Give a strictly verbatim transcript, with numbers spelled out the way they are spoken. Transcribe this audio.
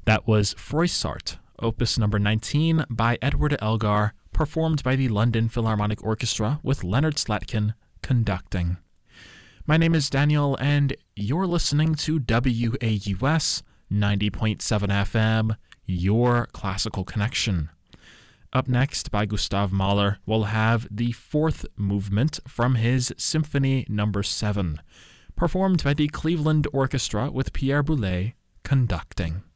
That was Froissart, Opus number nineteen by Edward Elgar, performed by the London Philharmonic Orchestra with Leonard Slatkin conducting. My name is Daniel, and you're listening to W A U S ninety point seven F M, your classical connection. Up next, by Gustav Mahler, we'll have the fourth movement from his Symphony number seven, performed by the Cleveland Orchestra with Pierre Boulez conducting.